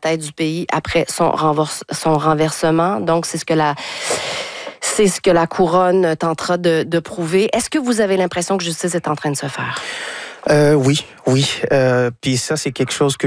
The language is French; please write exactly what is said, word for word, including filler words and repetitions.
tête du pays après son, renverse, son renversement. Donc, c'est ce que la... C'est ce que la couronne tentera de, de prouver. Est-ce que vous avez l'impression que justice est en train de se faire? Euh, oui, oui. Euh, Puis ça, c'est quelque chose que